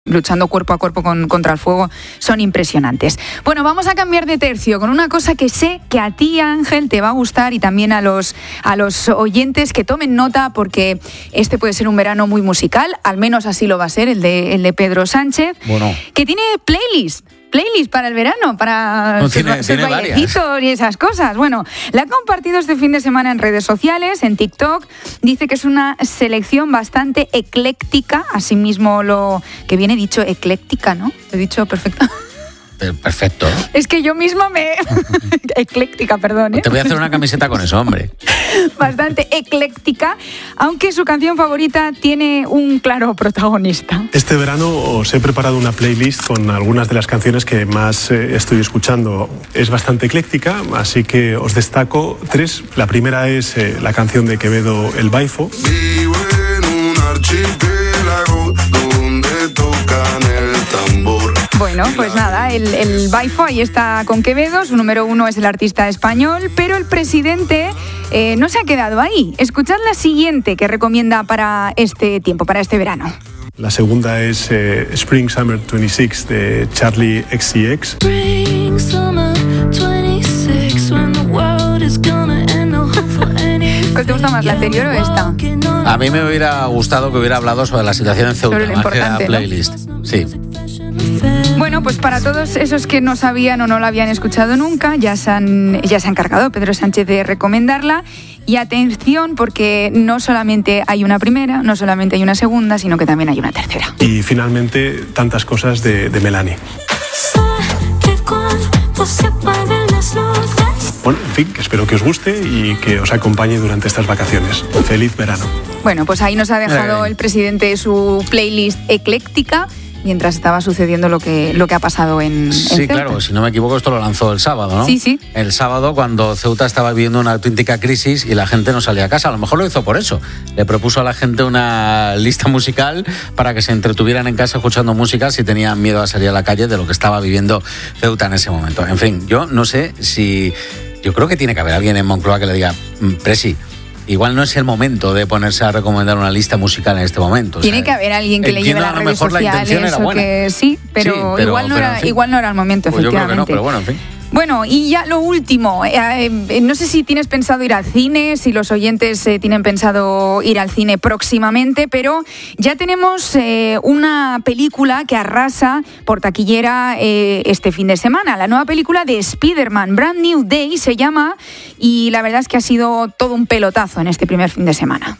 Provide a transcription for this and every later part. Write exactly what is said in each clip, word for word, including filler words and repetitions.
luchando cuerpo a cuerpo con, contra el fuego, son impresionantes. Bueno, vamos a cambiar de tercio con una cosa que sé que a ti, Ángel, te va a gustar, y también a los, a los oyentes que tomen nota, porque este puede ser un verano muy musical, al menos así lo va a ser el de, el de Pedro Sánchez, bueno. que tiene playlist. Playlist para el verano, para no, sus, tiene, sus tiene bailecitos varias. y esas cosas. Bueno, la ha compartido este fin de semana en redes sociales, en TikTok. Dice que es una selección bastante ecléctica, así mismo lo que viene dicho, ecléctica, ¿no? Lo he dicho perfecto. Perfecto. Es que yo misma me... ecléctica, perdón, ¿eh? Te voy a hacer una camiseta con eso, hombre. Bastante ecléctica, aunque su canción favorita tiene un claro protagonista. Este verano os he preparado una playlist con algunas de las canciones que más eh, estoy escuchando. Es bastante ecléctica, así que os destaco tres. La primera es eh, la canción de Quevedo, El Baifo. Vivo en un archipiélago donde tocan el tambor. Bueno, pues nada, el, el Baifo ahí está con Quevedo, su número uno es el artista español, pero el presidente eh, no se ha quedado ahí. Escuchad la siguiente que recomienda para este tiempo, para este verano. La segunda es eh, Spring Summer veintiséis de Charlie X C X. Spring, summer, twenty-six, when the world is gonna end, no hope for any. ¿Cuál te gusta más, la anterior o esta? A mí me hubiera gustado que hubiera hablado sobre la situación en Ceuta, Sobre lo más que la importante, playlist. ¿No? Sí. Bueno, pues para todos esos que no sabían o no la habían escuchado nunca, ya se han, ya se ha encargado Pedro Sánchez de recomendarla. Y atención, porque no solamente hay una primera, no solamente hay una segunda, sino que también hay una tercera. Y finalmente, Tantas cosas de, de Melanie. Bueno, en fin, que espero que os guste y que os acompañe durante estas vacaciones. Feliz verano. Bueno, pues ahí nos ha dejado el presidente su playlist ecléctica, mientras estaba sucediendo lo que, lo que ha pasado en, en Sí, Ceuta. claro, si no me equivoco, esto lo lanzó el sábado, ¿no? Sí, sí. El sábado, cuando Ceuta estaba viviendo una auténtica crisis y la gente no salía a casa. A lo mejor lo hizo por eso. Le propuso a la gente una lista musical para que se entretuvieran en casa escuchando música si tenían miedo a salir a la calle de lo que estaba viviendo Ceuta en ese momento. En fin, yo no sé si... Yo creo que tiene que haber alguien en Moncloa que le diga, Presi, igual no es el momento de ponerse a recomendar una lista musical en este momento. Tiene o sea, que haber alguien que le lleve las redes sociales o que sí, pero, sí, pero igual no pero, era, en fin. igual no era el momento, Pues yo creo efectivamente. que no, pero bueno, en fin. Bueno, y ya lo último, eh, eh, no sé si tienes pensado ir al cine, si los oyentes eh, tienen pensado ir al cine próximamente, pero ya tenemos eh, una película que arrasa por taquillera eh, este fin de semana. La nueva película de Spider-Man, Brand New Day se llama, y la verdad es que ha sido todo un pelotazo en este primer fin de semana.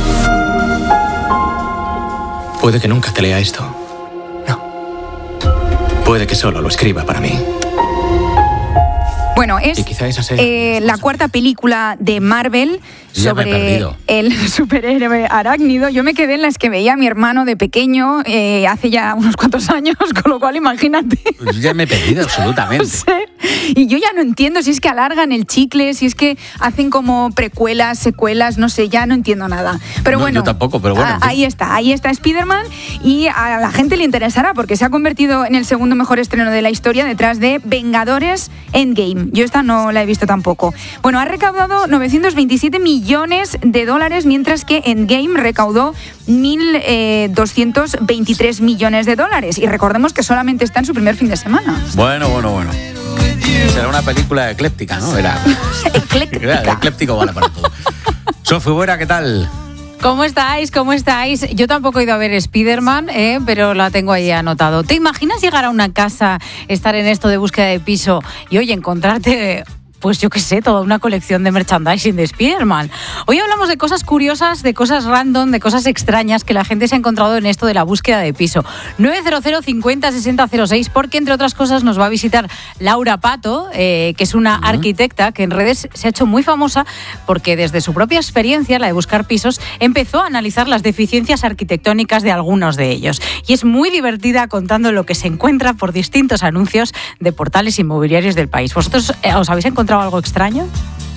Puede que nunca te lea esto. No. Puede que solo lo escriba para mí. Bueno, es eh, la cuarta película de Marvel Ya me he sobre perdido. el superhéroe arácnido. Yo me quedé en las que veía a mi hermano de pequeño eh, hace ya unos cuantos años, con lo cual imagínate. Pues ya me he perdido absolutamente. No sé. Y yo ya no entiendo si es que alargan el chicle, si es que hacen como precuelas, secuelas, no sé, ya no entiendo nada. Pero No, bueno, yo tampoco, pero bueno, a- en fin. ahí está, ahí está Spider-Man, y a la gente le interesará porque se ha convertido en el segundo mejor estreno de la historia detrás de Vengadores Endgame. Yo esta no la he visto tampoco. Bueno, ha recaudado novecientos veintisiete millones de dólares, mientras que Endgame recaudó mil doscientos veintitrés millones de dólares. Y recordemos que solamente está en su primer fin de semana. Bueno, bueno, bueno. Será una película ecléctica, ¿no? Era ecléctica. Ecléptico vale para todo. Sofi Buera, ¿qué tal? ¿Cómo estáis? ¿Cómo estáis? Yo tampoco he ido a ver Spider-Man, eh, pero la tengo ahí anotado. ¿Te imaginas llegar a una casa, estar en esto de búsqueda de piso y, oye, encontrarte... pues yo qué sé, toda una colección de merchandising de Spider-Man? Hoy hablamos de cosas curiosas, de cosas random, de cosas extrañas que la gente se ha encontrado en esto de la búsqueda de piso. nueve cero cero cincuenta sesenta cero seis, porque entre otras cosas nos va a visitar Laura Pato, eh, que es una uh-huh. arquitecta que en redes se ha hecho muy famosa porque desde su propia experiencia, la de buscar pisos, empezó a analizar las deficiencias arquitectónicas de algunos de ellos. Y es muy divertida contando lo que se encuentra por distintos anuncios de portales inmobiliarios del país. ¿Vosotros eh, os habéis encontrado algo extraño?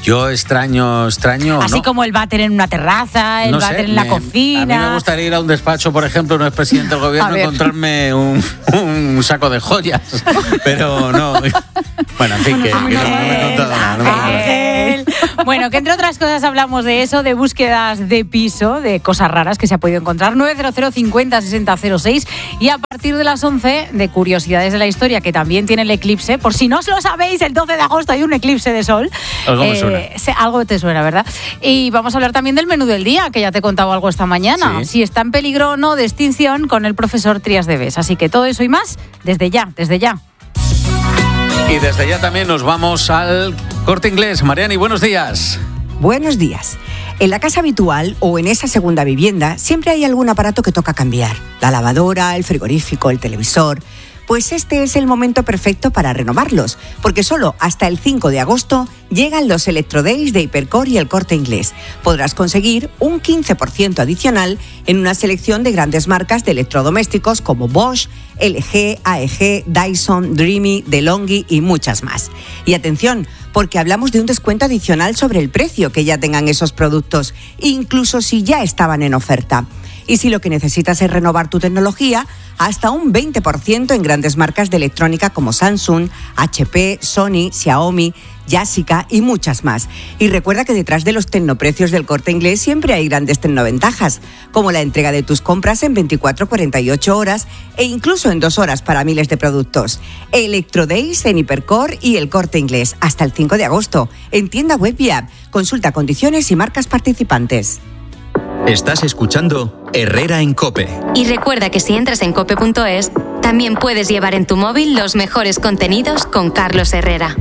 yo extraño, extraño. Así ¿no? como el váter en una terraza, el No sé, váter en la me- cocina. A mí me gustaría ir a un despacho, por ejemplo, no es presidente del A gobierno, ver. encontrarme un, un saco de joyas. Pero no. Bueno, en fin, que, que no, no me he contado nada. No me he contado nada. Ángel. Bueno, que entre otras cosas hablamos de eso, de búsquedas de piso, de cosas raras que se ha podido encontrar. nueve cero cero cincuenta sesenta cero seis y a partir de las once, de curiosidades de la historia, que también tiene el eclipse. Por si no os lo sabéis, el doce de agosto hay un eclipse de sol. Algo me suena. se- algo te suena, ¿verdad? Y vamos a hablar también del menú del día, que ya te he contado algo esta mañana. Sí. Si está en peligro o no de extinción con el profesor Trías de Bes. Así que todo eso y más, desde ya, desde ya. Y desde ya también nos vamos al Corte Inglés. Mariani, buenos días. Buenos días. En la casa habitual o en esa segunda vivienda siempre hay algún aparato que toca cambiar. La lavadora, el frigorífico, el televisor. Pues este es el momento perfecto para renovarlos, porque solo hasta el cinco de agosto llegan los Electrodays de Hipercor y el Corte Inglés. Podrás conseguir un quince por ciento adicional en una selección de grandes marcas de electrodomésticos como Bosch, L G, A E G, Dyson, Dreamy, DeLonghi y muchas más. Y atención, porque hablamos de un descuento adicional sobre el precio que ya tengan esos productos, incluso si ya estaban en oferta. Y si lo que necesitas es renovar tu tecnología, hasta un veinte por ciento en grandes marcas de electrónica como Samsung, H P, Sony, Xiaomi, Yashica y muchas más. Y recuerda que detrás de los tecnoprecios del Corte Inglés siempre hay grandes tecnoventajas, como la entrega de tus compras en veinticuatro a cuarenta y ocho horas e incluso en dos horas para miles de productos. Electrodays en Hipercor y el Corte Inglés hasta el cinco de agosto en tienda web y app. Consulta condiciones y marcas participantes. Estás escuchando Herrera en COPE. Y recuerda que si entras en cope punto es, también puedes llevar en tu móvil los mejores contenidos con Carlos Herrera.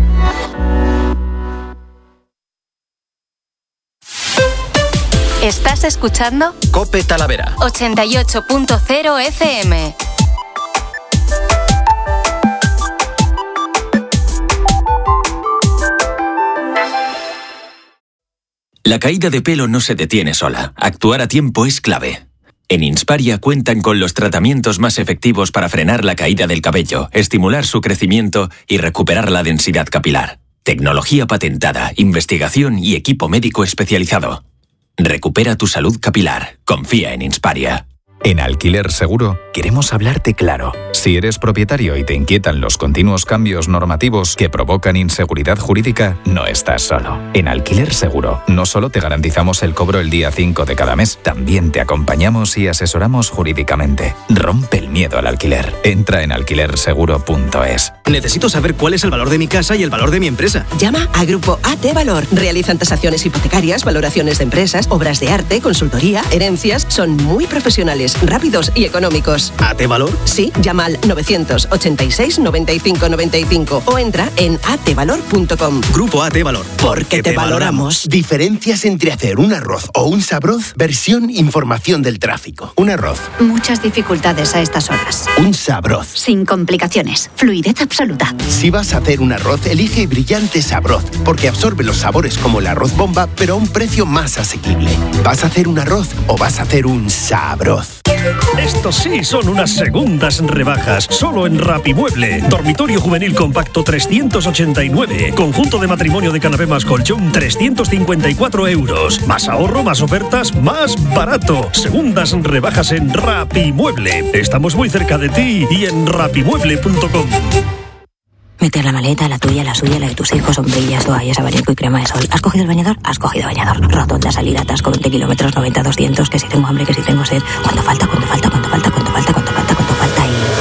Estás escuchando COPE Talavera. ochenta y ocho punto cero F M. La caída de pelo no se detiene sola. Actuar a tiempo es clave. En Insparia cuentan con los tratamientos más efectivos para frenar la caída del cabello, estimular su crecimiento y recuperar la densidad capilar. Tecnología patentada, investigación y equipo médico especializado. Recupera tu salud capilar. Confía en Insparia. En Alquiler Seguro queremos hablarte claro. Si eres propietario y te inquietan los continuos cambios normativos que provocan inseguridad jurídica, no estás solo. En Alquiler Seguro no solo te garantizamos el cobro el día cinco de cada mes, también te acompañamos y asesoramos jurídicamente. Rompe el miedo al alquiler. Entra en alquiler seguro punto es. Necesito saber cuál es el valor de mi casa y el valor de mi empresa. Llama a Grupo A T Valor. Realizan tasaciones hipotecarias, valoraciones de empresas, obras de arte, consultoría, herencias. Son muy profesionales, rápidos y económicos. ¿A T Valor? Sí, llama al novecientos ochenta y seis noventa y cinco noventa y cinco o entra en a t valor punto com. Grupo A T Valor. Porque te valoramos. Diferencias entre hacer un arroz o un sabroz. Versión información del tráfico. Un arroz. Muchas dificultades a estas horas. Un sabroz. Sin complicaciones. Fluidez absoluta. Si vas a hacer un arroz, elige Brillante Sabroz, porque absorbe los sabores como el arroz bomba, pero a un precio más asequible. ¿Vas a hacer un arroz o vas a hacer un sabroz? Estos sí son unas segundas rebajas, solo en Rapimueble. Dormitorio juvenil compacto trescientos ochenta y nueve. Conjunto de matrimonio de canapé más colchón trescientos cincuenta y cuatro euros. Más ahorro, más ofertas, más barato. Segundas rebajas en Rapimueble. Estamos muy cerca de ti y en rapimueble punto com. Meter la maleta, la tuya, la suya, la de tus hijos, sombrillas, toallas, abanico y crema de sol. ¿Has cogido el bañador? Has cogido bañador. Rotonda, salida, atasco, veinte kilómetros, noventa, doscientos. Que si tengo hambre, que si tengo sed. ¿Cuánto falta? ¿Cuánto falta? ¿Cuánto falta? ¿Cuánto falta? ¿Cuánto falta? ¿Cuánto falta?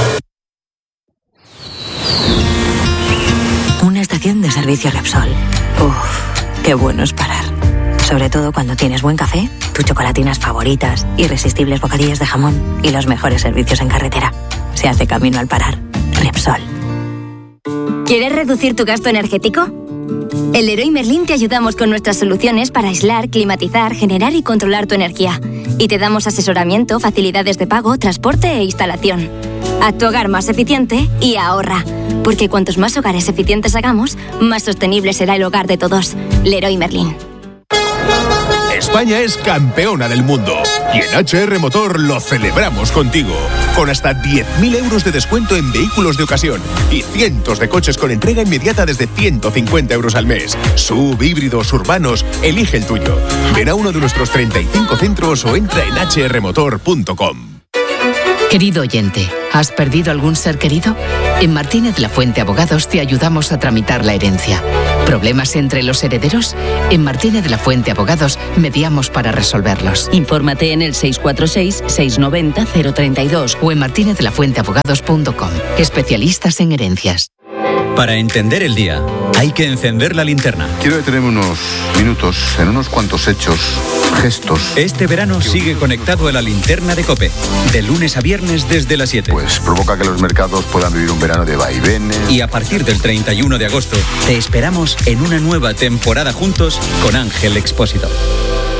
Y... Una estación de servicio Repsol. Uff, qué bueno es parar. Sobre todo cuando tienes buen café, tus chocolatinas favoritas, irresistibles bocadillos de jamón y los mejores servicios en carretera. Se hace camino al parar. Repsol. ¿Quieres reducir tu gasto energético? En Leroy Merlin te ayudamos con nuestras soluciones para aislar, climatizar, generar y controlar tu energía. Y te damos asesoramiento, facilidades de pago, transporte e instalación. Haz tu hogar más eficiente y ahorra. Porque cuantos más hogares eficientes hagamos, más sostenible será el hogar de todos. Leroy Merlin. España es campeona del mundo. Y en H R Motor lo celebramos contigo. Con hasta diez mil euros de descuento en vehículos de ocasión y cientos de coches con entrega inmediata desde ciento cincuenta euros al mes. Sub, híbridos, urbanos, elige el tuyo. Ven a uno de nuestros treinta y cinco centros o entra en h r motor punto com. Querido oyente, ¿has perdido algún ser querido? En Martínez La Fuente Abogados te ayudamos a tramitar la herencia. ¿Problemas entre los herederos? En Martínez La Fuente Abogados mediamos para resolverlos. Infórmate en el seis cuatro seis, seis nueve cero, cero tres dos o en martinez la fuente abogados punto com. Especialistas en herencias. Para entender el día, hay que encender la linterna. Quiero detenerme unos minutos en unos cuantos hechos, gestos. Este verano sigue conectado a la linterna de COPE, de lunes a viernes desde las siete. Pues provoca que los mercados puedan vivir un verano de vaivenes. Y a partir del treinta y uno de agosto, te esperamos en una nueva temporada juntos con Ángel Expósito.